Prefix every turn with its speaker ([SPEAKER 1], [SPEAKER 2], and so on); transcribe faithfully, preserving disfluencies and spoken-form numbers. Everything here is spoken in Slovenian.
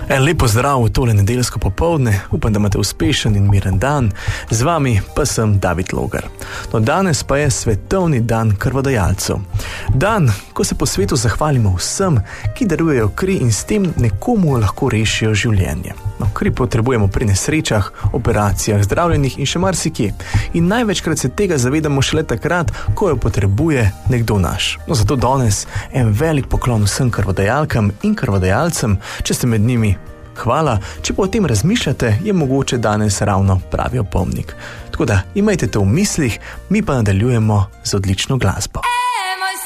[SPEAKER 1] En lep pozdrav v tole nedeljsko popoldne, upam, da imate uspešen in miren dan, z vami pa sem David Logar. No, danes pa je svetovni dan krvodajalcev. Dan, ko se po svetu zahvalimo vsem, ki darujejo kri in s tem nekomu lahko rešijo življenje. No, kri potrebujemo pri nesrečah, operacijah, zdravljenjih in še marsikje. In največkrat se tega zavedamo šele takrat, ko jo potrebuje nekdo naš. No, zato danes en velik poklon vsem krvodajalkam in krvodajalcem, če ste med njimi. Hvala, če pa o tem razmišljate, je mogoče danes ravno pravi opomnik. Tako da imajte to v mislih, mi pa nadaljujemo z odlično glasbo.